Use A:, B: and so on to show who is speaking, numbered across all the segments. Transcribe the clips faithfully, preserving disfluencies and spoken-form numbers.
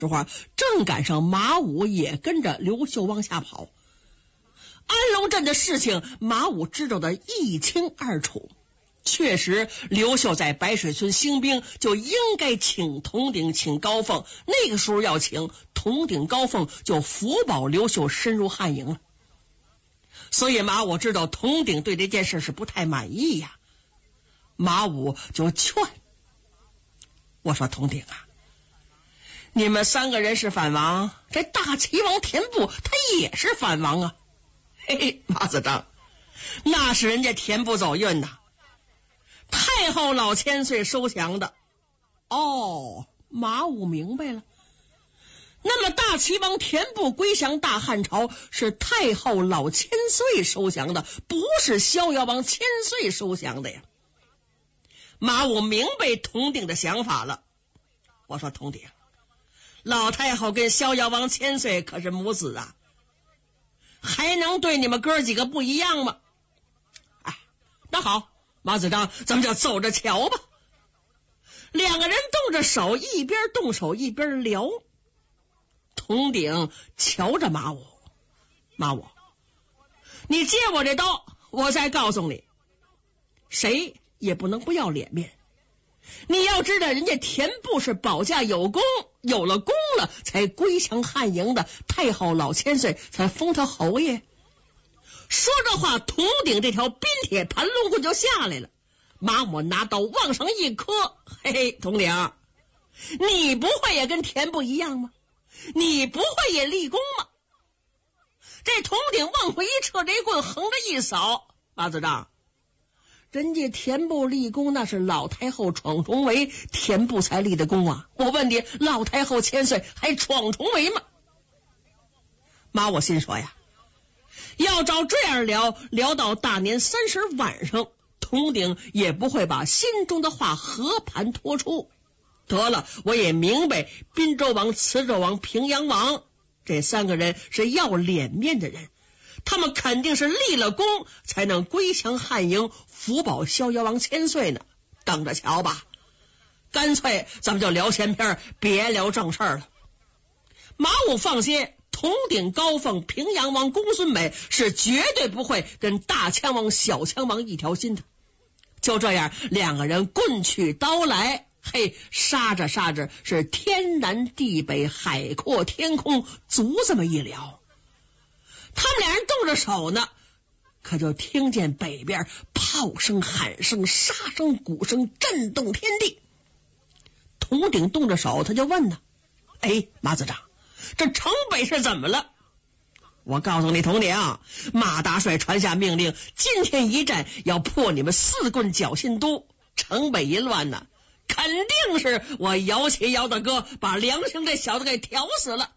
A: 时候正赶上马武也跟着刘秀往下跑。安龙镇的事情马武知道的一清二楚，确实刘秀在白水村兴兵，就应该请铜鼎请高凤，那个时候要请铜鼎高凤就福保刘秀深入汉营了。所以马武知道铜鼎对这件事是不太满意呀，马武就劝我说：“铜鼎啊，你们三个人是反王，这大齐王田部他也是反王啊。”嘿嘿，马子章，那是人家田部走运呐，太后老千岁收降的。哦，马武明白了。那么大齐王田部归降大汉朝，是太后老千岁收降的，不是逍遥王千岁收降的呀。马武明白铜鼎的想法了。我说：“铜鼎，老太后跟逍遥王千岁可是母子啊，还能对你们哥几个不一样吗？”哎，那好，马子章，咱们就走着瞧吧。两个人动着手，一边动手一边聊。铜鼎瞧着马武：“马武，你接我这刀，我再告诉你，谁也不能不要脸面。你要知道，人家田部是保驾有功，有了功了才归降汉营的，太后老千岁才封他侯爷。”说这话，铜鼎这条冰铁盘龙棍就下来了。马武拿刀往上一磕：“嘿嘿，铜鼎，你不会也跟田部一样吗？你不会也立功吗？”这铜鼎往回一撤，这棍横着一扫：“马子章，人家田部立功那是老太后闯重围，田部才立的功啊！我问你，老太后千岁还闯重围吗？”马我心说呀，要照这样聊，聊到大年三十晚上，铜鼎也不会把心中的话和盘托出。得了，我也明白滨州王、磁州王、平阳王这三个人是要脸面的人，他们肯定是立了功才能归降汉营，福保逍遥王千岁呢。等着瞧吧，干脆咱们就聊闲篇，别聊正事了。马武放心，铜鼎、高凤、平阳王、公孙美是绝对不会跟大枪王、小枪王一条心的。就这样，两个人棍去刀来，嘿，杀着杀着是天南地北，海阔天空，足这么一聊。他们俩人动着手呢，可就听见北边炮声、喊声、杀声、鼓声震动天地。铜鼎动着手，他就问呢：“哎，马子章，这城北是怎么了？”我告诉你，铜鼎，马大帅传下命令，今天一战要破你们四棍绞心都，城北一乱呢，肯定是我姚齐姚大哥把梁兴这小子给挑死了。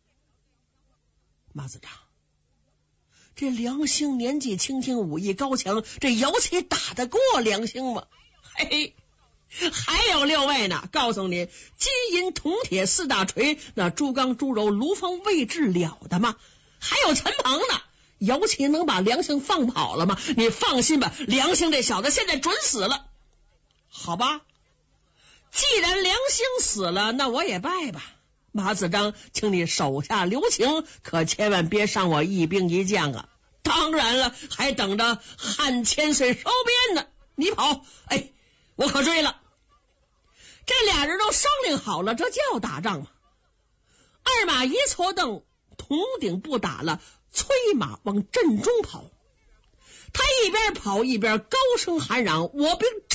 A: 马子章，这梁兴年纪轻轻，武艺高强，这姚齐打得过梁兴吗？嘿嘿，还有六位呢，告诉你，金银铜铁四大锤，那朱刚、朱柔、卢芳、魏志了的吗？还有陈鹏呢，姚齐能把梁兴放跑了吗？你放心吧，梁兴这小子现在准死了。好吧，既然梁兴死了，那我也败吧。马子章，请你手下留情，可千万别伤我一兵一将啊！当然了，还等着汉千岁收编呢。你跑，哎，我可追了。这俩人都商量好了，这叫打仗吗？二马一搓蹬，铜鼎不打了，催马往阵中跑。他一边跑一边高声喊嚷：“我兵撤！”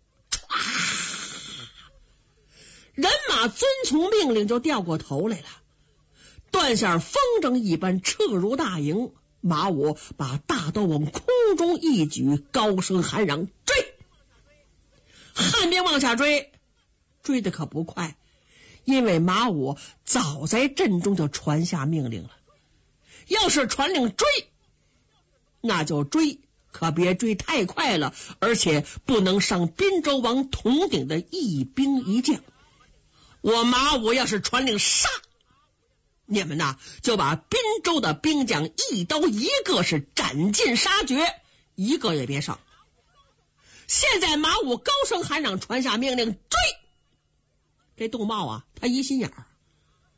A: 人马遵从命令就掉过头来了，断线风筝一般撤入大营。马武把大刀往空中一举，高声喊嚷：“追！”汉兵往下追，追的可不快，因为马武早在阵中就传下命令了，要是传令追，那就追，可别追太快了，而且不能伤滨州王铜鼎的一兵一将。我马武要是传令杀，你们呐就把滨州的兵将一刀一个是斩尽杀绝，一个也别剩。现在马武高声喊嚷，传下命令追。这杜茂啊，他疑心眼儿，